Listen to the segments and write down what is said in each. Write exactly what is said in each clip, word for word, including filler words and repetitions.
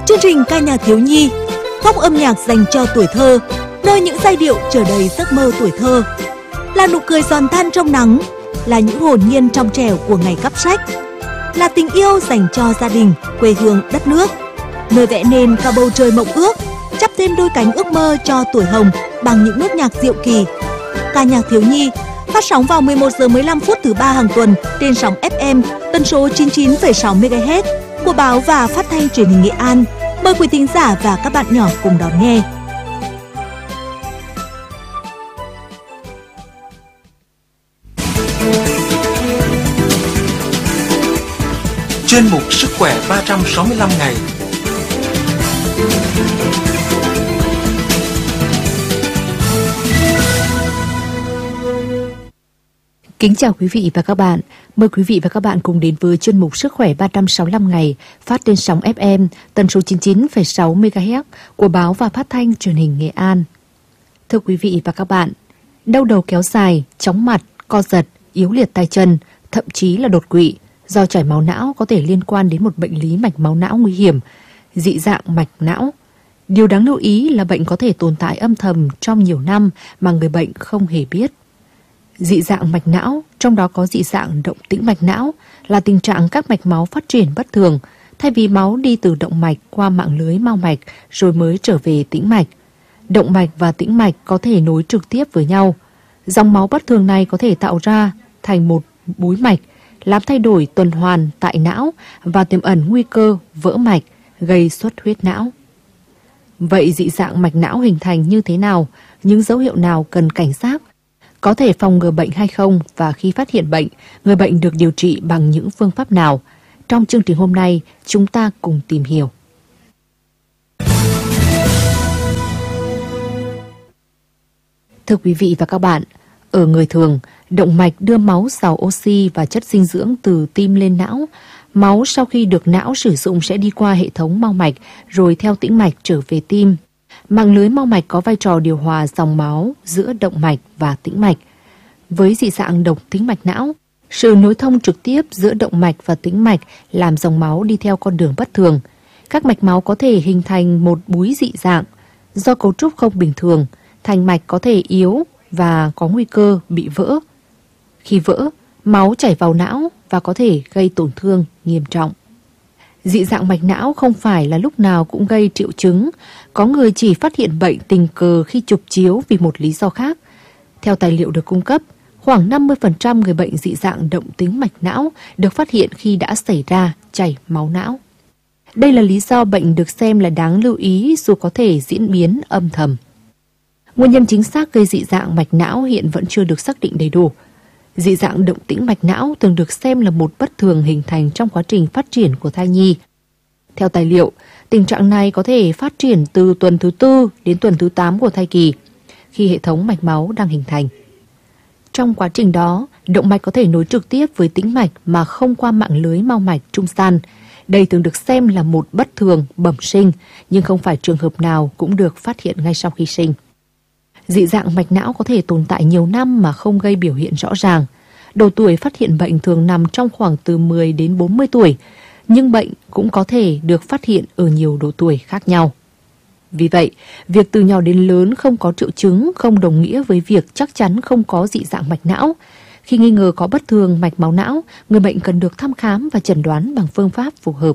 Chương trình ca nhạc thiếu nhi, góc âm nhạc dành cho tuổi thơ, nơi những giai điệu chở đầy giấc mơ tuổi thơ, là nụ cười giòn tan trong nắng, là những hồn nhiên trong trẻo của ngày cắp sách, là tình yêu dành cho gia đình, quê hương, đất nước, nơi vẽ nên cả bầu trời mộng ước, chắp thêm đôi cánh ước mơ cho tuổi hồng bằng những nốt nhạc diệu kỳ. Ca nhạc thiếu nhi phát sóng vào mười một giờ mười lăm phút thứ ba hàng tuần trên sóng ép em tần số chín mươi chín phẩy sáu mê ga héc của Báo và Phát thanh Truyền hình Nghệ An. Mời quý thính giả và các bạn nhỏ cùng đón nghe. Chuyên mục Sức khỏe ba trăm sáu mươi lăm ngày. Kính chào quý vị và các bạn. Mời quý vị và các bạn cùng đến với chuyên mục Sức khỏe ba trăm sáu mươi lăm ngày phát trên sóng ép em tần số chín mươi chín phẩy sáu mê ga héc của Báo và Phát thanh Truyền hình Nghệ An. Thưa quý vị và các bạn, đau đầu kéo dài, chóng mặt, co giật, yếu liệt tay chân, thậm chí là đột quỵ do chảy máu não có thể liên quan đến một bệnh lý mạch máu não nguy hiểm, dị dạng mạch não. Điều đáng lưu ý là bệnh có thể tồn tại âm thầm trong nhiều năm mà người bệnh không hề biết. Dị dạng mạch não, trong đó có dị dạng động tĩnh mạch não, là tình trạng các mạch máu phát triển bất thường, thay vì máu đi từ động mạch qua mạng lưới mao mạch rồi mới trở về tĩnh mạch. Động mạch và tĩnh mạch có thể nối trực tiếp với nhau. Dòng máu bất thường này có thể tạo ra thành một búi mạch, làm thay đổi tuần hoàn tại não và tiềm ẩn nguy cơ vỡ mạch, gây xuất huyết não. Vậy dị dạng mạch não hình thành như thế nào? Những dấu hiệu nào cần cảnh giác? Có thể phòng ngừa bệnh hay không, và khi phát hiện bệnh, người bệnh được điều trị bằng những phương pháp nào? Trong chương trình hôm nay, chúng ta cùng tìm hiểu. Thưa quý vị và các bạn, ở người thường, động mạch đưa máu giàu oxy và chất dinh dưỡng từ tim lên não. Máu sau khi được não sử dụng sẽ đi qua hệ thống mao mạch rồi theo tĩnh mạch trở về tim. Mạng lưới mao mạch có vai trò điều hòa dòng máu giữa động mạch và tĩnh mạch. Với dị dạng động tĩnh mạch não, sự nối thông trực tiếp giữa động mạch và tĩnh mạch làm dòng máu đi theo con đường bất thường. Các mạch máu có thể hình thành một búi dị dạng. Do cấu trúc không bình thường, thành mạch có thể yếu và có nguy cơ bị vỡ. Khi vỡ, máu chảy vào não và có thể gây tổn thương nghiêm trọng. Dị dạng mạch não không phải là lúc nào cũng gây triệu chứng. Có người chỉ phát hiện bệnh tình cờ khi chụp chiếu vì một lý do khác. Theo tài liệu được cung cấp, khoảng năm mươi phần trăm người bệnh dị dạng động tĩnh mạch não được phát hiện khi đã xảy ra chảy máu não. Đây là lý do bệnh được xem là đáng lưu ý dù có thể diễn biến âm thầm. Nguyên nhân chính xác gây dị dạng mạch não hiện vẫn chưa được xác định đầy đủ. Dị dạng động tĩnh mạch não thường được xem là một bất thường hình thành trong quá trình phát triển của thai nhi. Theo tài liệu, tình trạng này có thể phát triển từ tuần thứ tư đến tuần thứ tám của thai kỳ, khi hệ thống mạch máu đang hình thành. Trong quá trình đó, động mạch có thể nối trực tiếp với tĩnh mạch mà không qua mạng lưới mao mạch trung gian. Đây thường được xem là một bất thường bẩm sinh, nhưng không phải trường hợp nào cũng được phát hiện ngay sau khi sinh. Dị dạng mạch não có thể tồn tại nhiều năm mà không gây biểu hiện rõ ràng. Độ tuổi phát hiện bệnh thường nằm trong khoảng từ mười đến bốn mươi tuổi, nhưng bệnh cũng có thể được phát hiện ở nhiều độ tuổi khác nhau. Vì vậy, việc từ nhỏ đến lớn không có triệu chứng không đồng nghĩa với việc chắc chắn không có dị dạng mạch não. Khi nghi ngờ có bất thường mạch máu não, người bệnh cần được thăm khám và chẩn đoán bằng phương pháp phù hợp.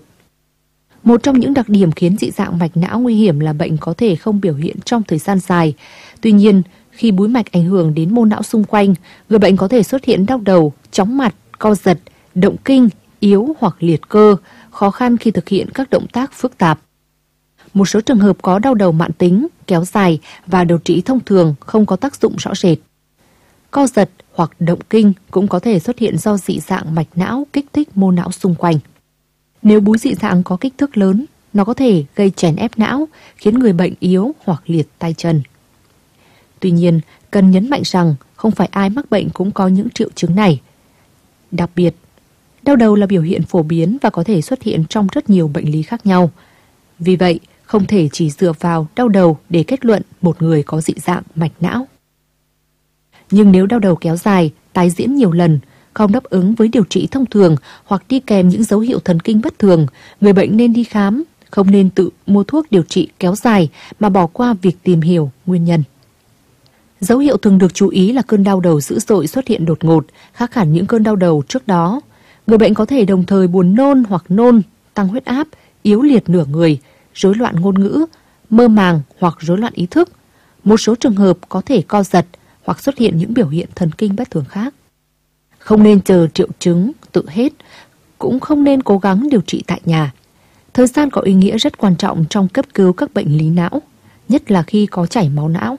Một trong những đặc điểm khiến dị dạng mạch não nguy hiểm là bệnh có thể không biểu hiện trong thời gian dài. Tuy nhiên, khi búi mạch ảnh hưởng đến mô não xung quanh, người bệnh có thể xuất hiện đau đầu, chóng mặt, co giật, động kinh, yếu hoặc liệt cơ, khó khăn khi thực hiện các động tác phức tạp. Một số trường hợp có đau đầu mãn tính, kéo dài và điều trị thông thường không có tác dụng rõ rệt. Co giật hoặc động kinh cũng có thể xuất hiện do dị dạng mạch não kích thích mô não xung quanh. Nếu búi dị dạng có kích thước lớn, nó có thể gây chèn ép não, khiến người bệnh yếu hoặc liệt tay chân. Tuy nhiên, cần nhấn mạnh rằng không phải ai mắc bệnh cũng có những triệu chứng này. Đặc biệt, đau đầu là biểu hiện phổ biến và có thể xuất hiện trong rất nhiều bệnh lý khác nhau. Vì vậy, không thể chỉ dựa vào đau đầu để kết luận một người có dị dạng mạch não. Nhưng nếu đau đầu kéo dài, tái diễn nhiều lần, không đáp ứng với điều trị thông thường hoặc đi kèm những dấu hiệu thần kinh bất thường, người bệnh nên đi khám, Không nên tự mua thuốc điều trị kéo dài mà bỏ qua việc tìm hiểu nguyên nhân. Dấu hiệu thường được chú ý là cơn đau đầu dữ dội xuất hiện đột ngột, khác hẳn những cơn đau đầu trước đó. Người bệnh có thể đồng thời buồn nôn hoặc nôn, tăng huyết áp, yếu liệt nửa người, rối loạn ngôn ngữ, mơ màng hoặc rối loạn ý thức. Một số trường hợp có thể co giật hoặc xuất hiện những biểu hiện thần kinh bất thường khác. Không nên chờ triệu chứng tự hết, cũng không nên cố gắng điều trị tại nhà. Thời gian có ý nghĩa rất quan trọng trong cấp cứu các bệnh lý não, nhất là khi có chảy máu não.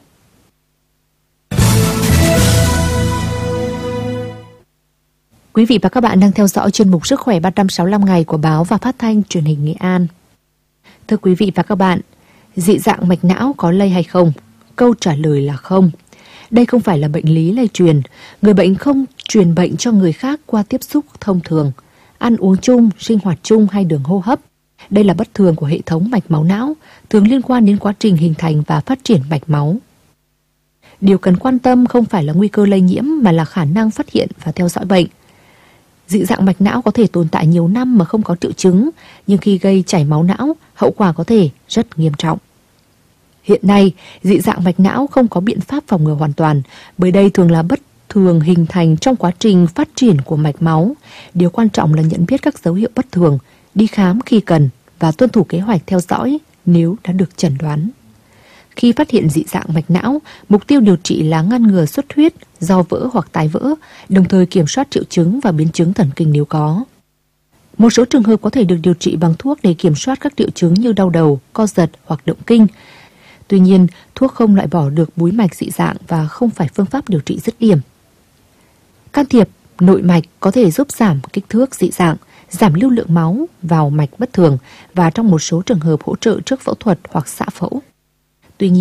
Quý vị và các bạn đang theo dõi chuyên mục Sức khỏe ba trăm sáu mươi lăm ngày của báo và phát thanh truyền hình Nghệ An. Thưa quý vị và các bạn, dị dạng mạch não có lây hay không? Câu trả lời là không. Đây không phải là bệnh lý lây truyền. Người bệnh không truyền bệnh cho người khác qua tiếp xúc thông thường, ăn uống chung, sinh hoạt chung hay đường hô hấp. Đây là bất thường của hệ thống mạch máu não, thường liên quan đến quá trình hình thành và phát triển mạch máu. Điều cần quan tâm không phải là nguy cơ lây nhiễm mà là khả năng phát hiện và theo dõi bệnh. Dị dạng mạch não có thể tồn tại nhiều năm mà không có triệu chứng, nhưng khi gây chảy máu não, hậu quả có thể rất nghiêm trọng. Hiện nay, dị dạng mạch não không có biện pháp phòng ngừa hoàn toàn, bởi đây thường là bất thường hình thành trong quá trình phát triển của mạch máu. Điều quan trọng là nhận biết các dấu hiệu bất thường, đi khám khi cần và tuân thủ kế hoạch theo dõi nếu đã được chẩn đoán. Khi phát hiện dị dạng mạch não, mục tiêu điều trị là ngăn ngừa xuất huyết do vỡ hoặc tái vỡ, đồng thời kiểm soát triệu chứng và biến chứng thần kinh nếu có. Một số trường hợp có thể được điều trị bằng thuốc để kiểm soát các triệu chứng như đau đầu, co giật hoặc động kinh. Tuy nhiên, thuốc không loại bỏ được búi mạch dị dạng và không phải phương pháp điều trị dứt điểm. Can thiệp nội mạch có thể giúp giảm kích thước dị dạng, giảm lưu lượng máu vào mạch bất thường và trong một số trường hợp hỗ trợ trước phẫu thuật hoặc xạ phẫu.